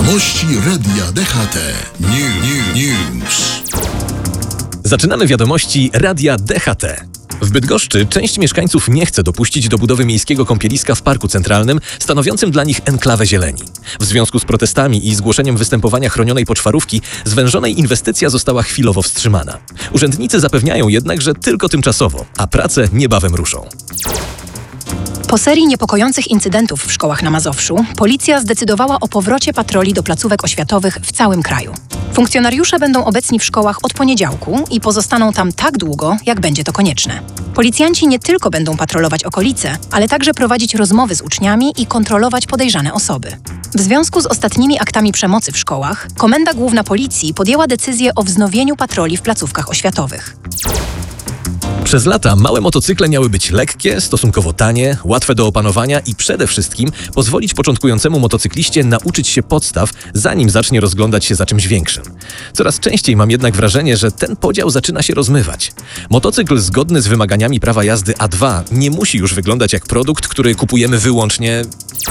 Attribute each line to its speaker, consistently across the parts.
Speaker 1: Wiadomości Radia DHT. News.
Speaker 2: Zaczynamy wiadomości Radia DHT. W Bydgoszczy część mieszkańców nie chce dopuścić do budowy miejskiego kąpieliska w Parku Centralnym, stanowiącym dla nich enklawę zieleni. W związku z protestami i zgłoszeniem występowania chronionej poczwarówki, zwężonej inwestycja została chwilowo wstrzymana. Urzędnicy zapewniają jednak, że tylko tymczasowo, a prace niebawem ruszą.
Speaker 3: Po serii niepokojących incydentów w szkołach na Mazowszu, policja zdecydowała o powrocie patroli do placówek oświatowych w całym kraju. Funkcjonariusze będą obecni w szkołach od poniedziałku i pozostaną tam tak długo, jak będzie to konieczne. Policjanci nie tylko będą patrolować okolice, ale także prowadzić rozmowy z uczniami i kontrolować podejrzane osoby. W związku z ostatnimi aktami przemocy w szkołach, Komenda Główna Policji podjęła decyzję o wznowieniu patroli w placówkach oświatowych.
Speaker 2: Przez lata małe motocykle miały być lekkie, stosunkowo tanie, łatwe do opanowania i przede wszystkim pozwolić początkującemu motocykliście nauczyć się podstaw, zanim zacznie rozglądać się za czymś większym. Coraz częściej mam jednak wrażenie, że ten podział zaczyna się rozmywać. Motocykl zgodny z wymaganiami prawa jazdy A2 nie musi już wyglądać jak produkt, który kupujemy wyłącznie...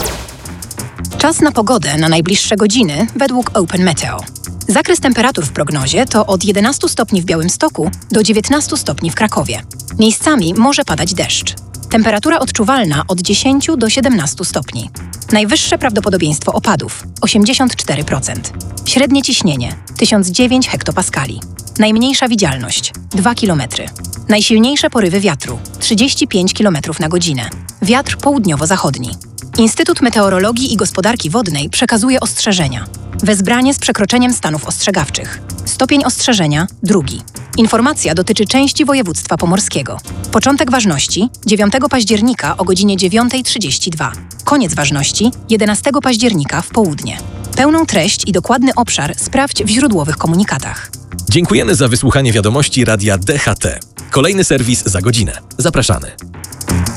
Speaker 3: Czas na pogodę na najbliższe godziny według Open Meteo. Zakres temperatur w prognozie to od 11 stopni w Białymstoku do 19 stopni w Krakowie. Miejscami może padać deszcz. Temperatura odczuwalna od 10 do 17 stopni. Najwyższe prawdopodobieństwo opadów – 84%. Średnie ciśnienie – 1009 hektopaskali. Najmniejsza widzialność – 2 km. Najsilniejsze porywy wiatru – 35 km na godzinę. Wiatr południowo-zachodni. Instytut Meteorologii i Gospodarki Wodnej przekazuje ostrzeżenia. Wezbranie z przekroczeniem stanów ostrzegawczych. Stopień ostrzeżenia – 2. Informacja dotyczy części województwa pomorskiego. Początek ważności – 9 października o godzinie 9:32. Koniec ważności – 11 października w południe. Pełną treść i dokładny obszar sprawdź w źródłowych komunikatach.
Speaker 2: Dziękujemy za wysłuchanie wiadomości Radia DHT. Kolejny serwis za godzinę. Zapraszamy.